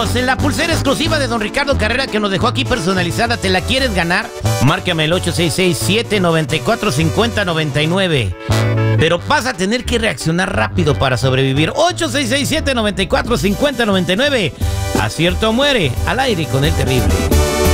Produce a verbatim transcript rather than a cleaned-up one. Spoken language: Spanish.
En la pulsera exclusiva de don Ricardo Carrera que nos dejó aquí personalizada, ¿te la quieres ganar? Márcame el ocho seis seis, siete nueve cuatro, cinco cero nueve nueve. Pero vas a tener que reaccionar rápido para sobrevivir. ocho seis seis, siete nueve cuatro, cinco cero nueve nueve. Acierto o muere, al aire con el terrible.